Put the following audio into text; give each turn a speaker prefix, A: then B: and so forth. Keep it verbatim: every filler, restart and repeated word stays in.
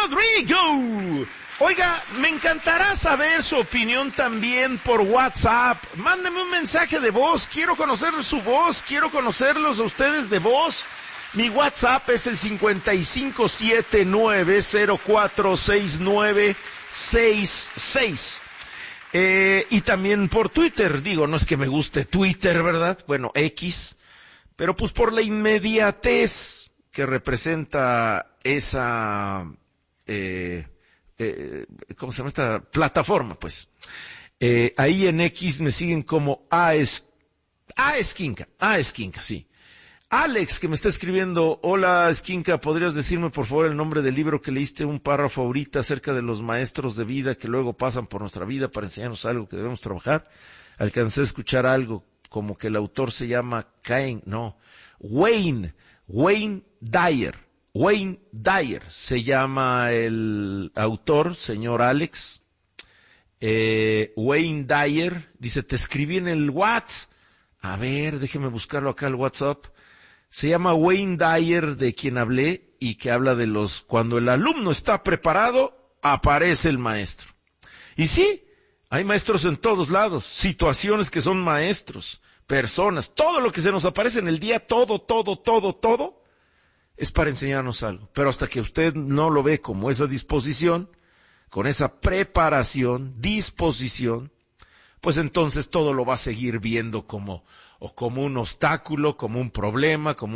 A: Rodrigo. Oiga, me encantará saber su opinión también por WhatsApp. Mándeme un mensaje de voz, quiero conocer su voz, quiero conocerlos a ustedes de voz. Mi WhatsApp es el cincuenta y cinco setenta y nueve cero cuatro seis nueve seis seis. Eh, y también por Twitter, digo, no es que me guste Twitter, ¿verdad? Bueno, X, pero pues por la inmediatez que representa esa, eh, eh, ¿cómo se llama esta plataforma? Pues, eh, ahí en X me siguen como A es, A Esquinca, A Esquinca, sí. Alex, que me está escribiendo, hola Esquinca, ¿podrías decirme por favor el nombre del libro que leíste, un párrafo ahorita acerca de los maestros de vida que luego pasan por nuestra vida para enseñarnos algo que debemos trabajar? Alcancé a escuchar algo como que el autor se llama Cain, no, Wayne, Wayne Dyer, Wayne Dyer se llama el autor, señor Alex, eh, Wayne Dyer, dice, te escribí en el WhatsApp, a ver, déjeme buscarlo acá el WhatsApp. Se llama Wayne Dyer, de quien hablé, y que habla de los, cuando el alumno está preparado, aparece el maestro. Y sí, hay maestros en todos lados, situaciones que son maestros, personas, todo lo que se nos aparece en el día, todo, todo, todo, todo, es para enseñarnos algo. Pero hasta que usted no lo ve como esa disposición, con esa preparación, disposición, pues entonces todo lo va a seguir viendo como, o como un obstáculo, como un problema, como